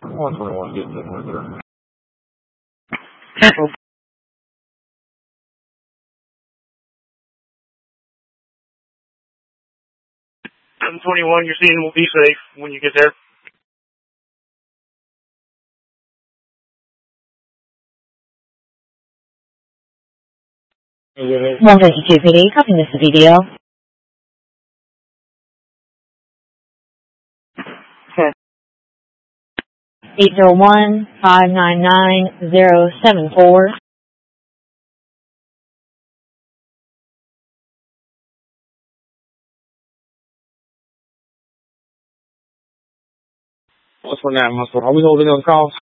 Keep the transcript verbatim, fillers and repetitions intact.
one twenty-one, getting it right there. seven twenty-one, your scene will be safe when you get there. one fifty-two P D, copying this video. eight zero one, five nine nine, zero seven four. What's for now, Muscle? Are we holding those calls?